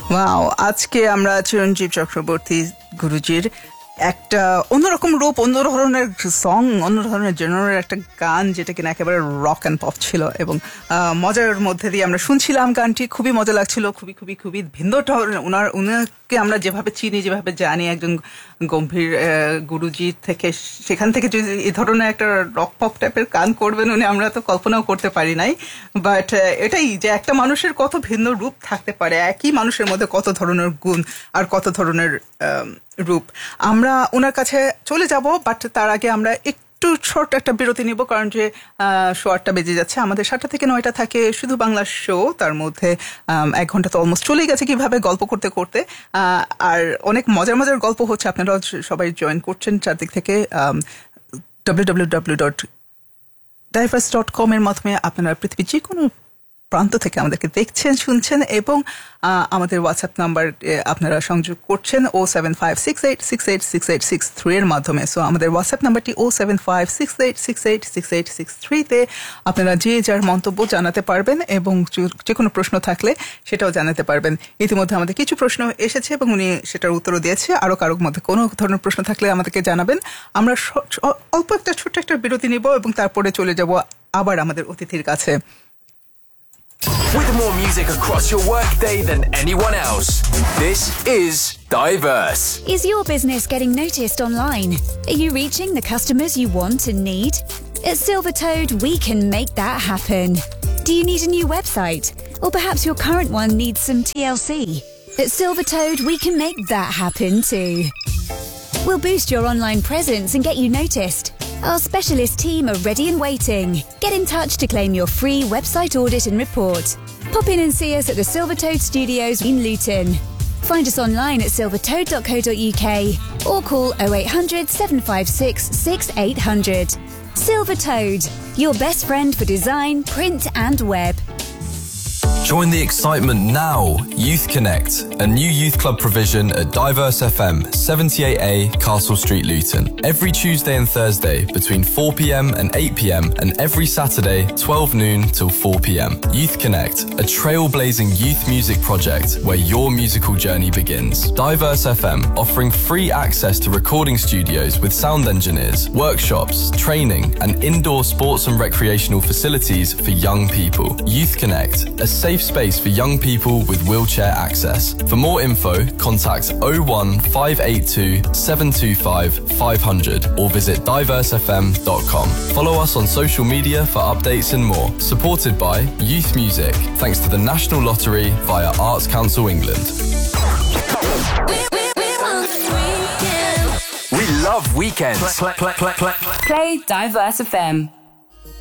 Wow, আজকে আমরা চিরঞ্জীব চক্রবর্তী গুরুজির একটা অন্যরকম রূপ, অন্য ধরনের সং, অন্য ধরনের জেনারের একটা গান যেটা কিনা একেবারে রক অ্যান্ড পপ ছিল এবং মজার মধ্যে দিয়ে আমরা শুনছিলাম গানটি। খুবই মজা লাগছিল, খুবই খুবই খুবই ভিন্ন ধরনের। উনাকে আমরা যেভাবে চিনি, যেভাবে জানি একজন গম্ভীর গুরুজি থেকে, সেখান থেকে যদি এই ধরনের একটা রক পপ টাইপের গান করবেন উনি, আমরা তো কল্পনাও করতে পারি নাই। বাট এটাই যে একটা মানুষের কত ভিন্ন রূপ থাকতে পারে, একই মানুষের মধ্যে কত ধরনের গুণ আর কত ধরনের রূপ। আমরা ওনার কাছে চলে যাব, বাট তার আগে আমরা একটু ছোট একটা বিরতি নিব, কারণ যে শো 8টা বেজে যাচ্ছে। আমাদের 7টা থেকে 9টা থাকে শুধু বাংলা শো, তার মধ্যে 1 ঘন্টা তো অলমোস্ট চলেই গেছে কিভাবে গল্প করতে করতে। আর অনেক মজার মজার গল্প হচ্ছে, আপনারাও সবাই জয়েন করছেন চারদিক থেকে। www.diverse.com এর মাধ্যমে আপনারা পৃথিবীর যে কোনো প্রান্ত থেকে আমাদেরকে দেখছেন, শুনছেন এবং আমাদের হোয়াটসঅ্যাপ নাম্বার আপনারা সংযোগ করছেন 07568686863 এর মাধ্যমে। সো আমাদের হোয়াটসঅ্যাপ নাম্বারটি 07568686863-তে আপনারা যে যার মন্তব্য জানাতে পারবেন এবং যে কোনো প্রশ্ন থাকলে সেটাও জানাতে পারবেন। ইতিমধ্যে আমাদের কিছু প্রশ্ন এসেছে এবং উনি সেটার উত্তরও দিয়েছে। আরও কারোর মধ্যে কোনো ধরনের প্রশ্ন থাকলে আমাদেরকে জানাবেন। আমরা অল্প একটা ছোট্ট একটা বিরতি নিব এবং তারপরে চলে যাব আবার আমাদের অতিথির কাছে। With more music across your workday than anyone else, this is Diverse. Is your business getting noticed online? Are you reaching the customers you want and need? At Silvertoad, we can make that happen. Do you need a new website? Or perhaps your current one needs some TLC? At Silvertoad, we can make that happen too. We'll boost your online presence and get you noticed. Our specialist team are ready and waiting. Get in touch to claim your free website audit and report. Pop in and see us at the Silvertoad Studios in Luton. Find us online at silvertoad.co.uk or call 0800 756 6800. Silvertoad, your best friend for design, print and web. Join the excitement now. Youth Connect, a new youth club provision at Diverse FM, 78A Castle Street, Luton. Every Tuesday and Thursday between 4 p.m. and 8 p.m. and every Saturday 12 noon till 4 p.m. Youth Connect, a trailblazing youth music project where your musical journey begins. Diverse FM, offering free access to recording studios with sound engineers, workshops, training and indoor sports and recreational facilities for young people. Youth Connect, a safe space for young people with wheelchair access. For more info, contact 01582 725 500 or visit diversefm.com. Follow us on social media for updates and more. Supported by Youth Music, thanks to the National Lottery via Arts Council England. We love weekends. Play Diverse FM.